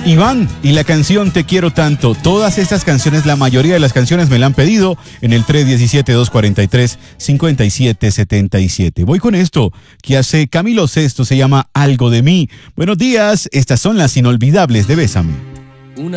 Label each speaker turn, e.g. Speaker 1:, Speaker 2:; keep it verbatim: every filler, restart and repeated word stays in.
Speaker 1: Iván y la canción Te quiero tanto. Todas estas canciones, la mayoría de las canciones me la han pedido en el tres uno siete, dos cuatro tres, cinco siete siete siete. Voy con esto que hace Camilo Sesto, se llama Algo de mí. Buenos días, estas son las inolvidables de Bésame.